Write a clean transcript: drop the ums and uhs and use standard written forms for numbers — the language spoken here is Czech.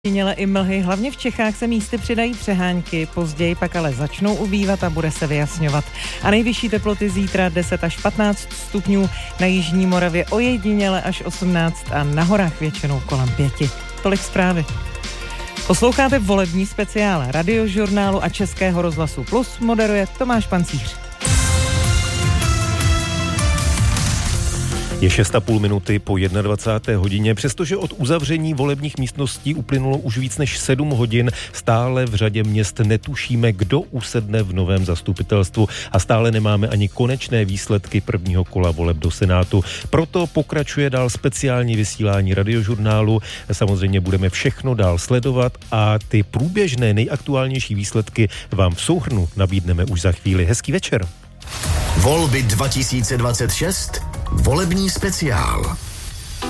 Ojediněle i mlhy, hlavně v Čechách se místy přidají přehánky, později pak ale začnou ubývat a bude se vyjasňovat. A nejvyšší teploty zítra 10 až 15 stupňů, na jižní Moravě ojediněle až 18 a na horách většinou kolem 5. Tolik zprávy. Posloucháte volební speciál Radiožurnálu a Českého rozhlasu Plus, moderuje Tomáš Pancíř. Je 6,5 minuty po 21. hodině, přestože od uzavření volebních místností uplynulo už víc než 7 hodin, stále v řadě měst netušíme, kdo usedne v novém zastupitelstvu a stále nemáme ani konečné výsledky prvního kola voleb do Senátu. Proto pokračuje dál speciální vysílání Radiožurnálu. Samozřejmě budeme všechno dál sledovat a ty průběžné nejaktuálnější výsledky vám v souhrnu nabídneme už za chvíli. Hezký večer. Volby 2026, volební speciál.